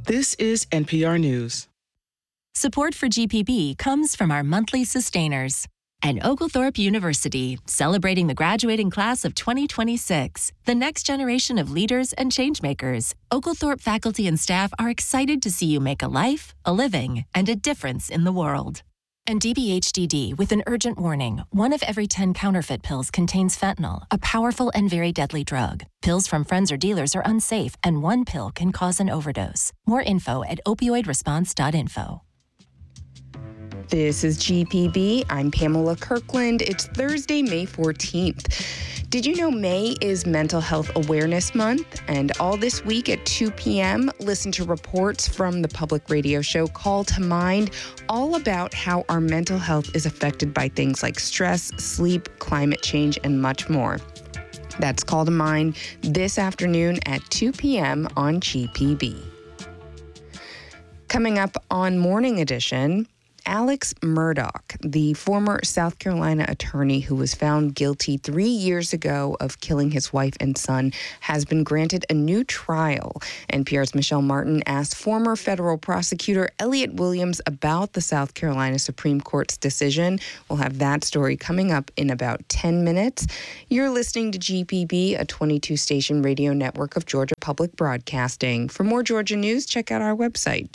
This is NPR News. Support for GPB comes from our monthly sustainers. And Oglethorpe University, celebrating the graduating class of 2026, the next generation of leaders and changemakers. Oglethorpe faculty and staff are excited to see you make a life, a living, and a difference in the world. And DBHDD with an urgent warning. 1 of every 10 counterfeit pills contains fentanyl, a powerful and very deadly drug. Pills from friends or dealers are unsafe, and 1 pill can cause an overdose. More info at opioidresponse.info. This is GPB. I'm Pamela Kirkland. It's Thursday, May 14th. Did you know May is Mental Health Awareness Month? And all this week at 2 p.m., listen to reports from the public radio show Call to Mind, all about how our mental health is affected by things like stress, sleep, climate change, and much more. That's Call to Mind this afternoon at 2 p.m. on GPB. Coming up on Morning Edition, Alex Murdaugh, the former South Carolina attorney who was found guilty 3 years ago of killing his wife and son, has been granted a new trial. NPR's Michelle Martin asked former federal prosecutor Elliot Williams about the South Carolina Supreme Court's decision. We'll have that story coming up in about 10 minutes. You're listening to GPB, a 22-station radio network of Georgia Public Broadcasting. For more Georgia news, check out our website,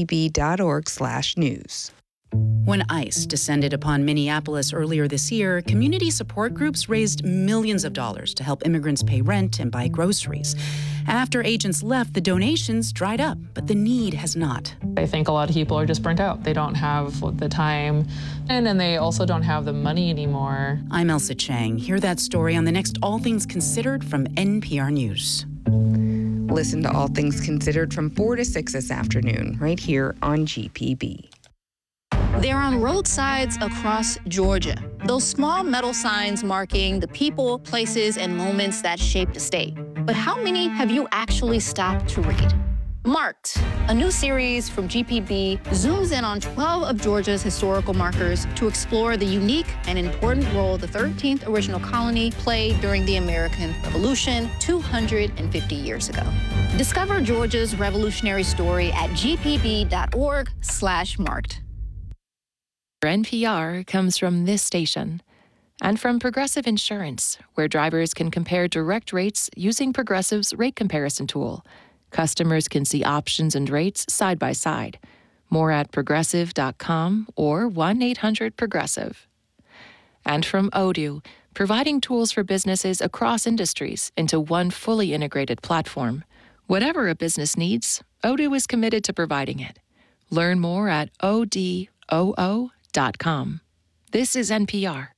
gpb.org/news. When ICE descended upon Minneapolis earlier this year, community support groups raised millions of dollars to help immigrants pay rent and buy groceries. After agents left, the donations dried up, but the need has not. I think a lot of people are just burnt out. They don't have the time, and they also don't have the money anymore. I'm Elsa Chang. Hear that story on the next All Things Considered from NPR News. Listen to All Things Considered from 4 to 6 this afternoon, right here on GPB. They're on roadsides across Georgia. Those small metal signs marking the people, places, and moments that shaped a state. But how many have you actually stopped to read? Marked, a new series from GPB, zooms in on 12 of Georgia's historical markers to explore the unique and important role the 13th original colony played during the American Revolution 250 years ago. Discover Georgia's revolutionary story at gpb.org/marked. NPR comes from this station and from Progressive Insurance, where drivers can compare direct rates using Progressive's rate comparison tool. Customers can see options and rates side by side. More at progressive.com or 1-800-PROGRESSIVE. And from Odoo, providing tools for businesses across industries into one fully integrated platform. Whatever a business needs, Odoo is committed to providing it. Learn more at odoo.com. This is NPR.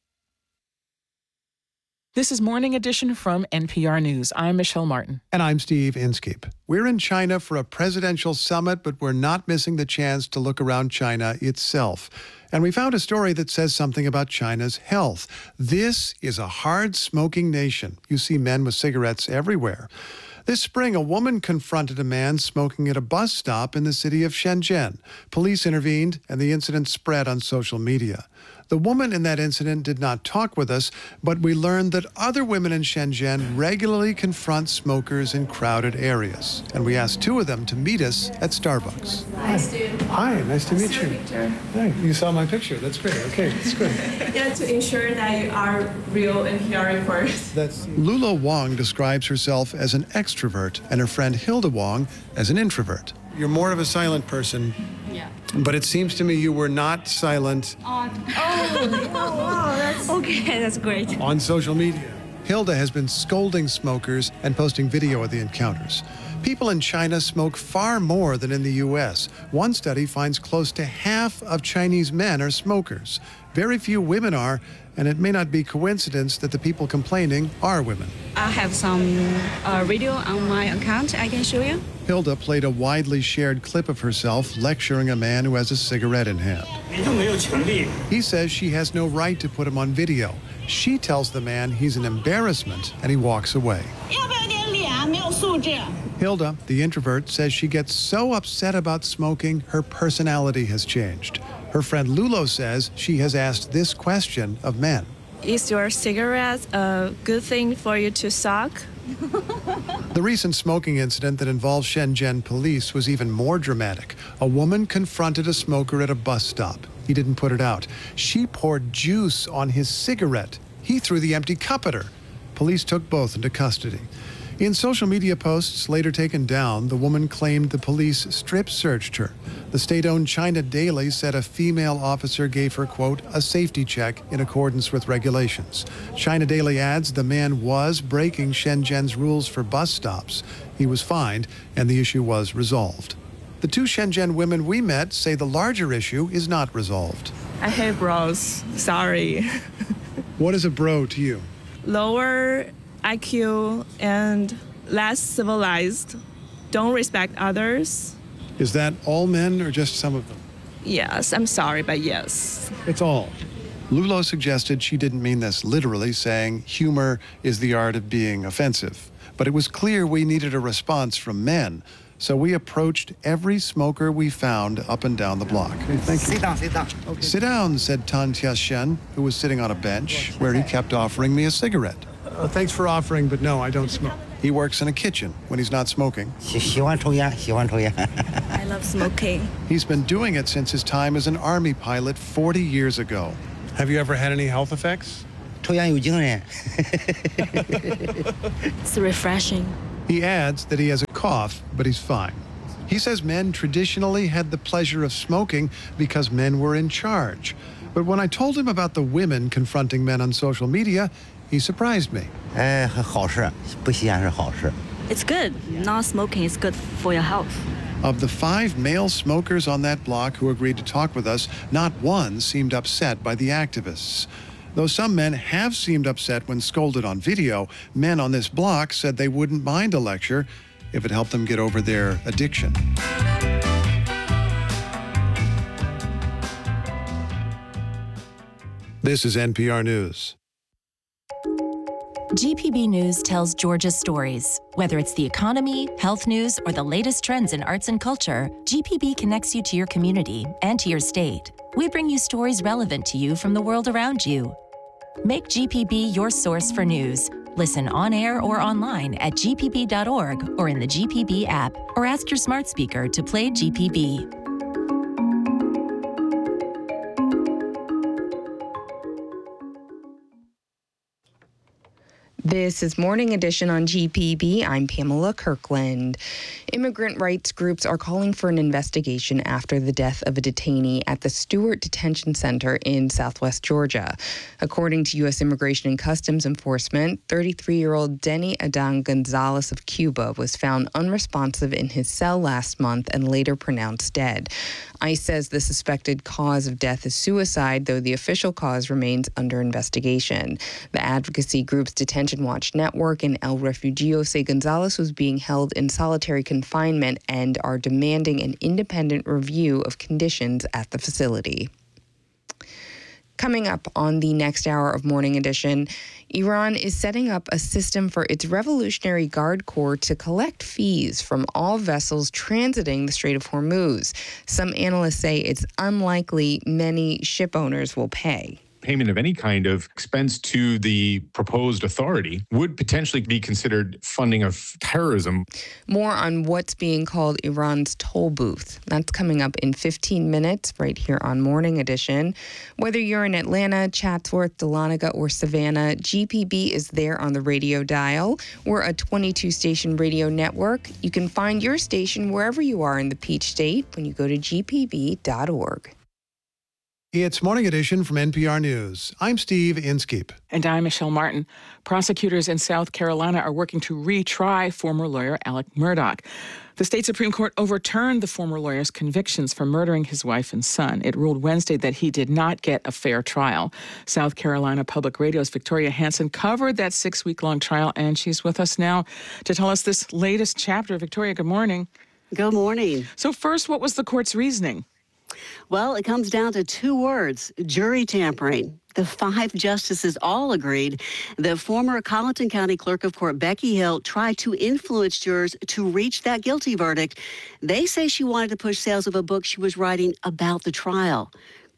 This is Morning Edition from NPR News. I'm Michelle Martin. And I'm Steve Inskeep. We're in China for a presidential summit, but we're not missing the chance to look around China itself. And we found a story that says something about China's health. This is a hard-smoking nation. You see men with cigarettes everywhere. This spring, a woman confronted a man smoking at a bus stop in the city of Shenzhen. Police intervened, and the incident spread on social media. The woman in that incident did not talk with us, but we learned that other women in Shenzhen regularly confront smokers in crowded areas. And we asked 2 of them to meet us at Starbucks. Hi, Steve. Hi, nice to meet you. Hi, you saw my picture. That's great. Okay, that's good. Yeah, to ensure that you are real NPR reporters. That's Lula Wong describes herself as an extrovert and her friend Hilda Wong as an introvert. You're more of a silent person. Yeah. But it seems to me you were not silent Wow, that's great. on social media. Hilda has been scolding smokers and posting video of the encounters. People in China smoke far more than in the U.S. One study finds close to half of Chinese men are smokers. Very few women are, and it may not be coincidence that the people complaining are women. I have some video on my account I can show you. Hilda played a widely shared clip of herself lecturing a man who has a cigarette in hand. He says she has no right to put him on video. She tells the man he's an embarrassment, and he walks away. Hilda, the introvert, says she gets so upset about smoking, her personality has changed. Her friend Lulo says she has asked this question of men. Is your cigarette a good thing for you to suck, The recent smoking incident that involved Shenzhen police was even more dramatic. A woman confronted a smoker at a bus stop. He didn't put it out. She poured juice on his cigarette. He threw the empty cup at her. Police took both into custody. In social media posts later taken down, the woman claimed the police strip searched her. The state-owned China Daily said a female officer gave her, quote, a safety check in accordance with regulations. China Daily adds the man was breaking Shenzhen's rules for bus stops. He was fined, and the issue was resolved. The two Shenzhen women we met say the larger issue is not resolved. I hate bros. Sorry. What is a bro to you? Lower IQ and less civilized. Don't respect others. Is that all men or just some of them? Yes, I'm sorry, but yes. It's all. Lulo suggested she didn't mean this literally, saying humor is the art of being offensive. But it was clear we needed a response from men. So we approached every smoker we found up and down the block. Okay, thank you. Sit down, sit down. Okay. Sit down, said Tan Tia-shen, who was sitting on a bench where he kept offering me a cigarette. Thanks for offering, but no, I don't smoke. He works in a kitchen when he's not smoking. 喜欢抽烟，喜欢抽烟。 I love smoking. He's been doing it since his time as an army pilot 40 years ago. Have you ever had any health effects? 抽烟有精神。 It's refreshing. He adds that he has a cough, but he's fine. He says men traditionally had the pleasure of smoking because men were in charge. But when I told him about the women confronting men on social media, he surprised me. 好事，不吸烟是好事。 It's good. Not smoking is good for your health. Of the 5 male smokers on that block who agreed to talk with us, not one seemed upset by the activists. Though some men have seemed upset when scolded on video, men on this block said they wouldn't mind a lecture if it helped them get over their addiction. This is NPR News. GPB News tells Georgia's stories. Whether it's the economy, health news, or the latest trends in arts and culture, GPB connects you to your community and to your state. We bring you stories relevant to you from the world around you. Make GPB your source for news. Listen on air or online at gpb.org or in the GPB app, or ask your smart speaker to play GPB. This is Morning Edition on GPB. I'm Pamela Kirkland. Immigrant rights groups are calling for an investigation after the death of a detainee at the Stewart Detention Center in southwest Georgia. According to U.S. Immigration and Customs Enforcement, 33-year-old Denny Adan Gonzalez of Cuba was found unresponsive in his cell last month and later pronounced dead. ICE says the suspected cause of death is suicide, though the official cause remains under investigation. The advocacy groups Detention Watch Network and El Refugio say Gonzalez was being held in solitary confinement and are demanding an independent review of conditions at the facility. Coming up on the next hour of Morning Edition, Iran is setting up a system for its Revolutionary Guard Corps to collect fees from all vessels transiting the Strait of Hormuz. Some analysts say it's unlikely many ship owners will pay. Payment of any kind of expense to the proposed authority would potentially be considered funding of terrorism. More on what's being called Iran's toll booth. That's coming up in 15 minutes right here on Morning Edition. Whether you're in Atlanta, Chatsworth, Dahlonega, or Savannah, GPB is there on the radio dial. We're a 22-station radio network. You can find your station wherever you are in the Peach State when you go to gpb.org. It's Morning Edition from NPR News. I'm Steve Inskeep. And I'm Michelle Martin. Prosecutors in South Carolina are working to retry former lawyer Alex Murdaugh. The state Supreme Court overturned the former lawyer's convictions for murdering his wife and son. It ruled Wednesday that he did not get a fair trial. South Carolina Public Radio's Victoria Hansen covered that 6-week-long trial, and she's with us now to tell us this latest chapter. Victoria, good morning. Good morning. So first, what was the court's reasoning? Well, it comes down to 2 words, jury tampering. The 5 justices all agreed that former Colleton County Clerk of Court Becky Hill tried to influence jurors to reach that guilty verdict. They say she wanted to push sales of a book she was writing about the trial.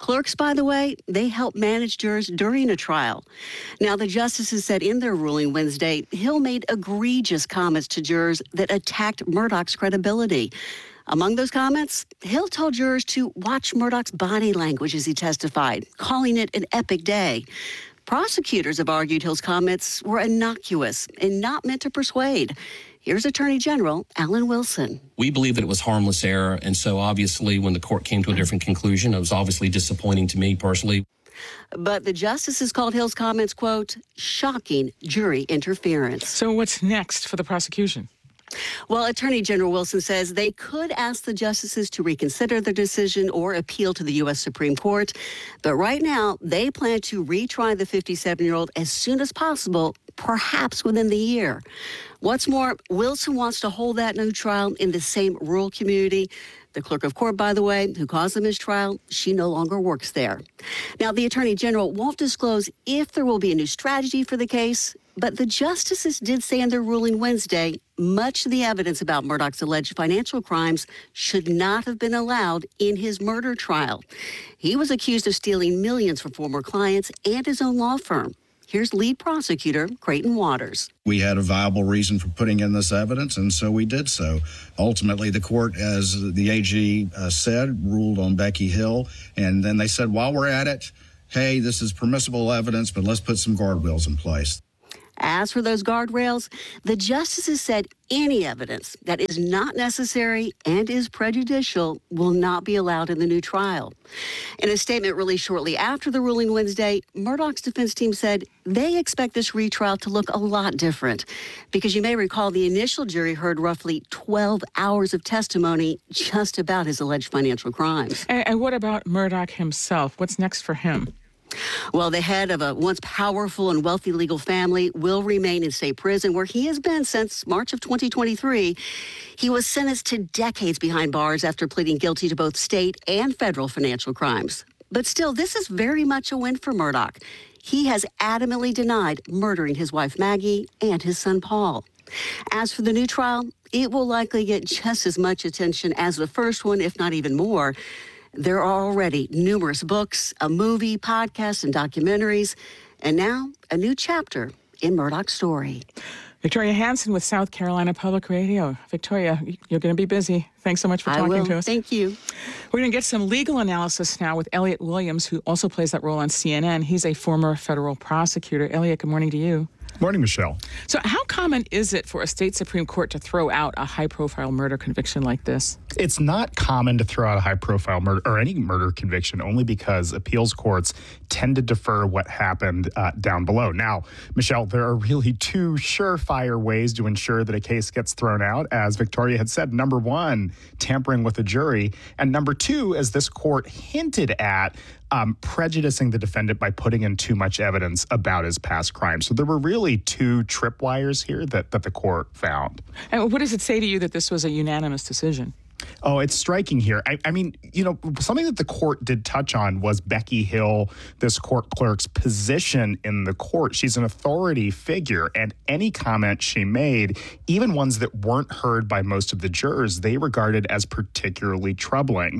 Clerks, by the way, they help manage jurors during a trial. Now, the justices said in their ruling Wednesday, Hill made egregious comments to jurors that attacked Murdaugh's credibility. Among those comments, Hill told jurors to watch Murdaugh's body language as he testified, calling it an epic day. Prosecutors have argued Hill's comments were innocuous and not meant to persuade. Here's Attorney General Alan Wilson. We believe that it was harmless error, and so obviously when the court came to a different conclusion, it was obviously disappointing to me personally. But the justices called Hill's comments, quote, shocking jury interference. So what's next for the prosecution? Well, Attorney General Wilson says they could ask the justices to reconsider their decision or appeal to the U.S. Supreme Court. But right now, they plan to retry the 57-year-old as soon as possible, perhaps within the year. What's more, Wilson wants to hold that new trial in the same rural community. The clerk of court, by the way, who caused the mistrial, she no longer works there. Now, the Attorney General won't disclose if there will be a new strategy for the case, but the justices did say in their ruling Wednesday, much of the evidence about Murdaugh's alleged financial crimes should not have been allowed in his murder trial. He was accused of stealing millions from former clients and his own law firm. Here's lead prosecutor Creighton Waters. We had a viable reason for putting in this evidence, and so we did so. Ultimately, the court, as the AG said, ruled on Becky Hill, and then they said, while we're at it, hey, this is permissible evidence, but let's put some guardrails in place. As for those guardrails, the justices said any evidence that is not necessary and is prejudicial will not be allowed in the new trial. In a statement released shortly after the ruling Wednesday, Murdaugh's defense team said they expect this retrial to look a lot different because you may recall the initial jury heard roughly 12 hours of testimony just about his alleged financial crimes. And what about Murdaugh himself? What's next for him? Well, the head of a once powerful and wealthy legal family will remain in state prison where he has been since March of 2023. He was sentenced to decades behind bars after pleading guilty to both state and federal financial crimes. But still, this is very much a win for Murdaugh. He has adamantly denied murdering his wife Maggie and his son Paul. As for the new trial, it will likely get just as much attention as the first one, if not even more. There are already numerous books, a movie, podcasts, and documentaries, and now a new chapter in Murdaugh's story. Victoria Hanson with South Carolina Public Radio. Victoria, you're going to be busy. Thanks so much for talking to us. Thank you. We're going to get some legal analysis now with Elliot Williams, who also plays that role on CNN. He's a former federal prosecutor. Elliot, good morning to you. Morning, Michelle. So how common is it for a state Supreme Court to throw out a high-profile murder conviction like this? It's not common to throw out a high-profile murder or any murder conviction only because appeals courts tend to defer what happened down below. Now, Michelle, there are really two surefire ways to ensure that a case gets thrown out. As Victoria had said, number one, tampering with a jury, and number two, as this court hinted at, prejudicing the defendant by putting in too much evidence about his past crimes. So there were really two tripwires here that the court found. And what does it say to you that this was a unanimous decision? Oh, it's striking here. I mean, you know, something that the court did touch on was Becky Hill, this court clerk's position in the court. She's an authority figure, and any comment she made, even ones that weren't heard by most of the jurors, they regarded as particularly troubling.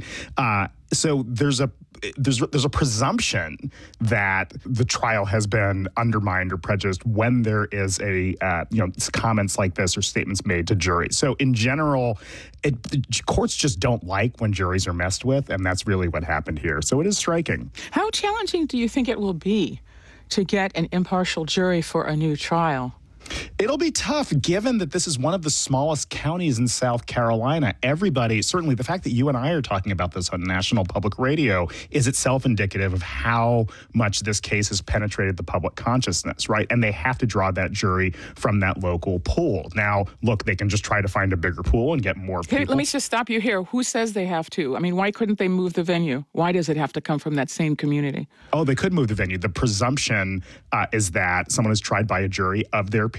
So there's a presumption that the trial has been undermined or prejudiced when there is comments like this or statements made to juries. So in general, courts just don't like when juries are messed with, and that's really what happened here. So it is striking. How challenging do you think it will be to get an impartial jury for a new trial? It'll be tough, given that this is one of the smallest counties in South Carolina. Everybody, certainly the fact that you and I are talking about this on national public radio is itself indicative of how much this case has penetrated the public consciousness, right? And they have to draw that jury from that local pool. Now, look, they can just try to find a bigger pool and get more people. Hey, let me just stop you here. Who says they have to? I mean, why couldn't they move the venue? Why does it have to come from that same community? Oh, they could move the venue. The presumption is that someone is tried by a jury of their peers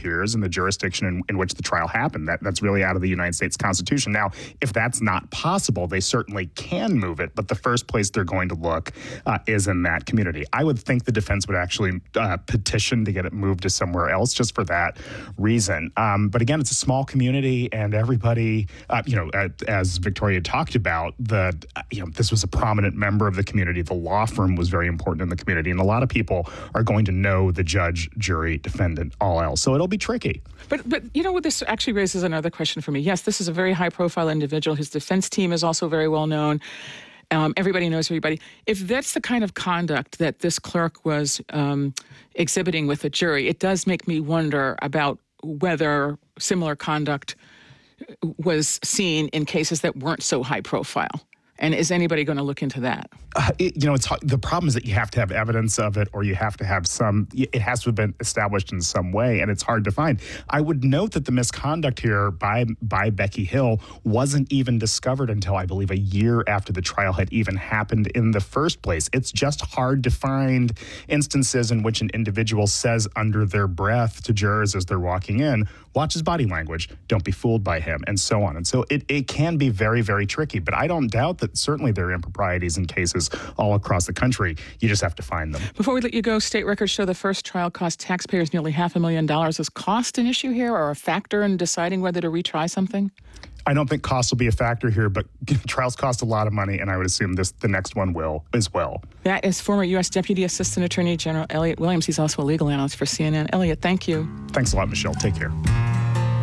appears in the jurisdiction in which the trial happened. That's really out of the United States Constitution. Now, if that's not possible, they certainly can move it, but the first place they're going to look is in that community. I would think the defense would actually petition to get it moved to somewhere else just for that reason. But again, it's a small community, and everybody, as Victoria talked about, this was a prominent member of the community. The law firm was very important in the community, and a lot of people are going to know the judge, jury, defendant, all else. So it'll be tricky. But this actually raises another question for me. Yes, this is a very high-profile individual. His defense team is also very well known. Everybody knows everybody. If that's the kind of conduct that this clerk was exhibiting with the jury, it does make me wonder about whether similar conduct was seen in cases that weren't so high profile. And is anybody going to look into that? It's the problem is that you have to have evidence of it, or you have to have it has to have been established in some way, and it's hard to find. I would note that the misconduct here by Becky Hill wasn't even discovered until, I believe, a year after the trial had even happened in the first place. It's just hard to find instances in which an individual says under their breath to jurors as they're walking in, watch his body language, don't be fooled by him, and so on. And so it can be very, very tricky, but I don't doubt that certainly there are improprieties in cases all across the country. You just have to find them. Before we let you go, state records show the first trial cost taxpayers nearly $500,000. Is cost an issue here or a factor in deciding whether to retry something? I don't think cost will be a factor here, but trials cost a lot of money, and I would assume the next one will as well. That is former U.S. Deputy Assistant Attorney General Elliot Williams. He's also a legal analyst for CNN. Elliot, thank you. Thanks a lot, Michelle. Take care.